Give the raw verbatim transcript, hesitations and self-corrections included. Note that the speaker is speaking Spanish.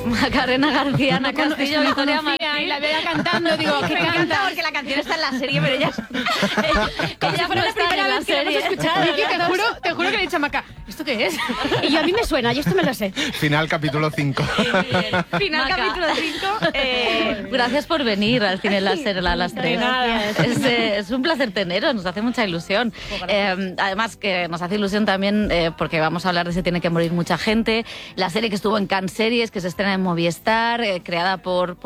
Macarena García, Ana Castillo, Victoria Martín. Y la veo cantando, digo, ¿qué Me encanta canta? porque la canción está en la serie, pero ella... Como si fuera la primera vez que la hemos escuchado. Vicky, Te juro, te juro que le he dicho a Maca, ¿esto qué es? Y yo, a mí me suena, yo esto me lo sé. Final capítulo cinco. Final Maca. capítulo cinco. Eh, gracias por venir al Cine Láser a las tres. nada. Es, eh, es un placer teneros, nos hace mucha ilusión. Eh, además que nos hace ilusión también eh, porque vamos a hablar de Se tiene que morir mucha gente. La serie que estuvo en Cannes Series, que se estrena en Movistar, eh, creada por...